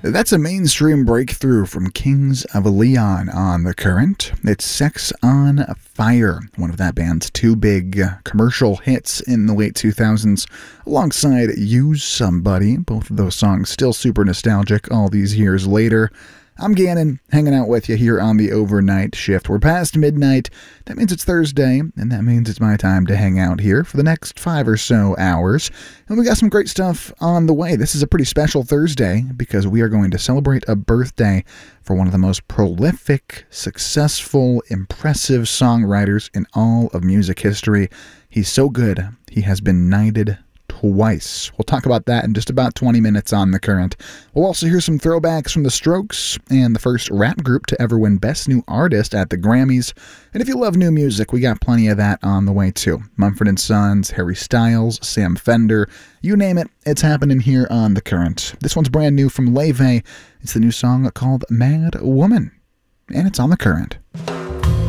That's a mainstream breakthrough from Kings of Leon on The Current. It's Sex on Fire, one of that band's two big commercial hits in the late 2000s, alongside Use Somebody. Both of those songs still super nostalgic all these years later. I'm Gannon, hanging out with you here on the overnight shift. We're past midnight. That means it's Thursday, and that means it's my time to hang out here for the next 5 or so hours. And we got some great stuff on the way. This is a pretty special Thursday because we are going to celebrate a birthday for one of the most prolific, successful, impressive songwriters in all of music history. He's so good, he has been knighted twice. We'll talk about that in just about 20 minutes on The Current. We'll also hear some throwbacks from The Strokes and the first rap group to ever win Best New Artist at the Grammys. And if you love new music, we got plenty of that on the way too. Mumford & Sons, Harry Styles, Sam Fender, you name it, it's happening here on The Current. This one's brand new from Leve. It's the new song called Mad Woman, and it's on The Current.